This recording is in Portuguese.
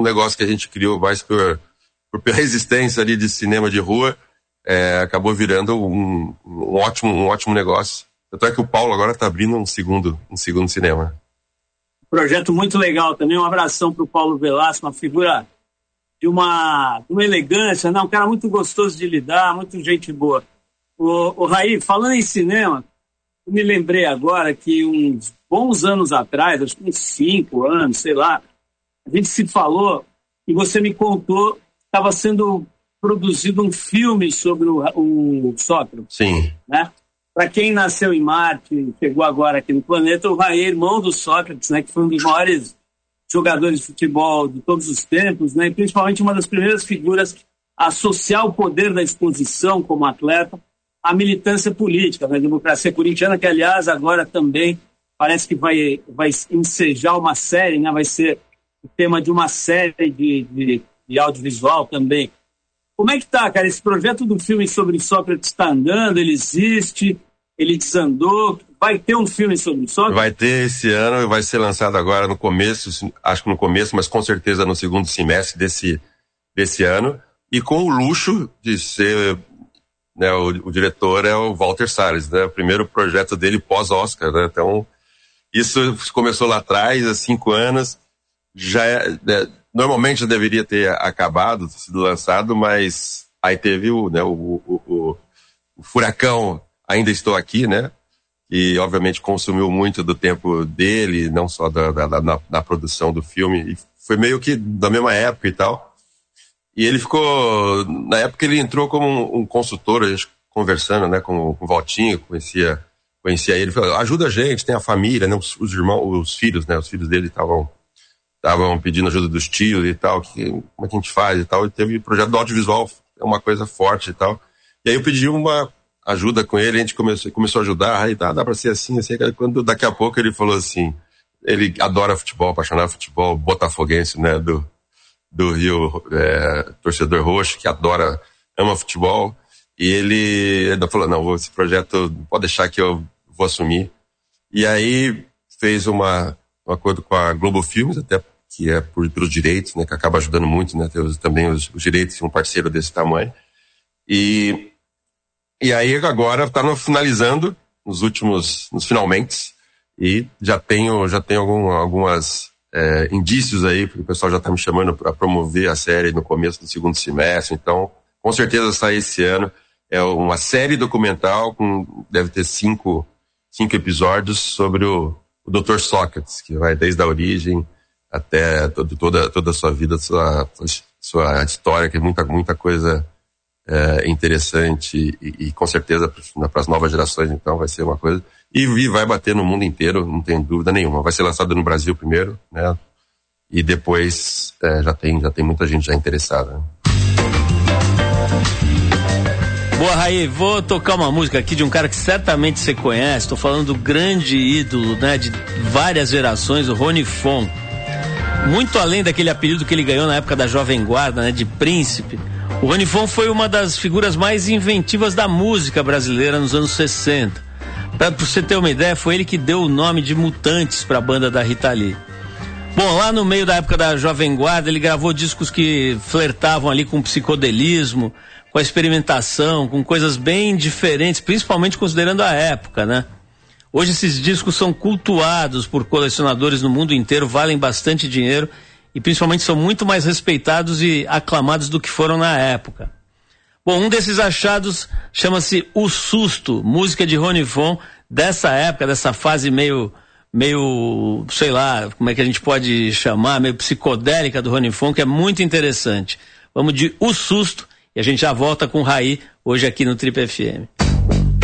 negócio que a gente criou mais por resistência ali de cinema de rua, acabou virando um ótimo negócio. Tanto é que o Paulo agora está abrindo um segundo cinema. Projeto muito legal também, um abração para o Paulo Velasco, uma figura de uma elegância, né? Um cara muito gostoso de lidar, muito gente boa. O Raí, falando em cinema, eu me lembrei agora que uns bons anos atrás, acho que uns 5 anos, sei lá, a gente se falou e você me contou que estava sendo produzido um filme sobre o Sócrates. Sim. Né? Para quem nasceu em Marte, chegou agora aqui no planeta, o Raí, irmão do Sócrates, né, que foi um dos maiores jogadores de futebol de todos os tempos, né, e principalmente uma das primeiras figuras a associar o poder da exposição como atleta à militância política, na democracia corintiana, que, aliás, agora também parece que vai ensejar uma série, né, vai ser o tema de uma série de audiovisual também. Como é que tá, cara? Esse projeto do filme sobre Sócrates está andando? Ele existe? Ele desandou? Vai ter um filme sobre Sócrates? Vai ter esse ano e vai ser lançado agora no começo, acho que no começo, mas com certeza no segundo semestre desse ano. E com o luxo de ser, né, o diretor é o Walter Salles, né? O primeiro projeto dele pós-Oscar, né? Então, isso começou lá atrás, há 5 anos. Normalmente já deveria ter acabado, sido lançado, mas aí teve o furacão Ainda Estou Aqui, né? Que obviamente consumiu muito do tempo dele, não só da produção do filme, e foi meio que da mesma época e tal. E ele ficou, na época ele entrou como um consultor, a gente conversando, né, com o Valtinho, conhecia ele, falou, ajuda a gente, tem a família, né, os irmãos, os filhos dele estavam pedindo ajuda dos tios e tal, como é que a gente faz e tal, e teve o projeto do audiovisual, é uma coisa forte e tal. E aí eu pedi uma ajuda com ele, a gente começou a ajudar, aí dá pra ser assim, quando daqui a pouco ele falou assim, ele adora futebol, apaixonado por futebol, botafoguense, né, do Rio, torcedor roxo, que ama futebol, e ele falou, não, esse projeto pode deixar que eu vou assumir. E aí fez um acordo com a Globo Filmes, até que é pelos direitos, né, que acaba ajudando muito, né, também os direitos de um parceiro desse tamanho. E aí agora tá finalizando nos finalmente, e já tenho algumas indícios aí, porque o pessoal já tá me chamando para promover a série no começo do segundo semestre, então com certeza sai esse ano. É uma série documental deve ter 5 episódios sobre o Dr. Sócrates, que vai desde a origem até toda a sua vida, sua história, que é muita coisa interessante e com certeza para as novas gerações, então vai ser uma coisa, e vai bater no mundo inteiro, não tem dúvida nenhuma. Vai ser lançado no Brasil primeiro, né, e depois já tem muita gente já interessada, né? Boa, Raí, vou tocar uma música aqui de um cara que certamente você conhece. Tô falando do grande ídolo, né, de várias gerações, o Rony Fon. Muito além daquele apelido que ele ganhou na época da Jovem Guarda, né, de Príncipe, o Rony Fon foi uma das figuras mais inventivas da música brasileira nos anos 60. Pra você ter uma ideia, foi ele que deu o nome de Mutantes para a banda da Rita Lee. Bom, lá no meio da época da Jovem Guarda, ele gravou discos que flertavam ali com o psicodelismo, com a experimentação, com coisas bem diferentes, principalmente considerando a época, né? Hoje esses discos são cultuados por colecionadores no mundo inteiro, valem bastante dinheiro e principalmente são muito mais respeitados e aclamados do que foram na época. Bom, um desses achados chama-se O Susto, música de Rony Fon, dessa época, dessa fase meio, sei lá, como é que a gente pode chamar, meio psicodélica do Rony Fon, que é muito interessante. Vamos de O Susto, e a gente já volta com o Raí, hoje aqui no Trip FM.